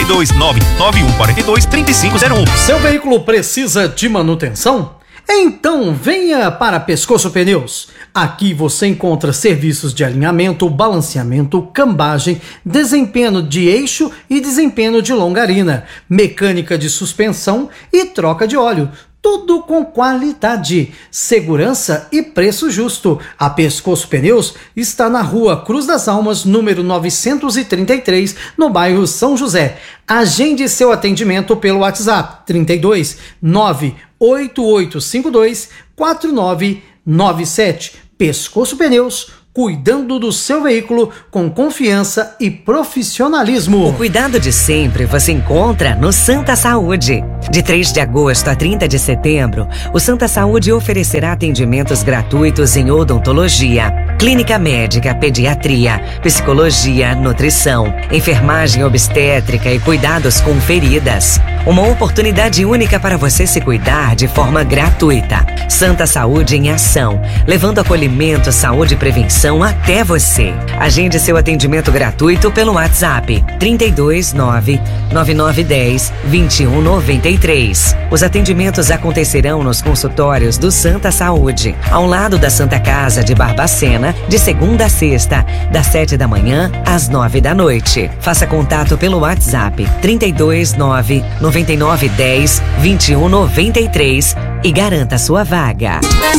32 99142 3501. Seu veículo precisa de manutenção? Então venha para Pescoço Pneus. Aqui você encontra serviços de alinhamento, balanceamento, cambagem, desempenho de eixo e desempenho de longarina, mecânica de suspensão e troca de óleo. Tudo com qualidade, segurança e preço justo. A Pescoço Pneus está na Rua Cruz das Almas, número 933, no bairro São José. Agende seu atendimento pelo WhatsApp 32 98852 4997. Pescoço Pneus, cuidando do seu veículo com confiança e profissionalismo. O cuidado de sempre você encontra no Santa Saúde. De 3 de agosto a 30 de setembro, o Santa Saúde oferecerá atendimentos gratuitos em odontologia, clínica médica, pediatria, psicologia, nutrição, enfermagem obstétrica e cuidados com feridas. Uma oportunidade única para você se cuidar de forma gratuita. Santa Saúde em ação, levando acolhimento, saúde e prevenção até você. Agende seu atendimento gratuito pelo WhatsApp 32 99910 2193. Os atendimentos acontecerão nos consultórios do Santa Saúde, ao lado da Santa Casa de Barbacena, de segunda a sexta, das 7 da manhã às 9 da noite. Faça contato pelo WhatsApp 32 99910 2193 e garanta sua vaga.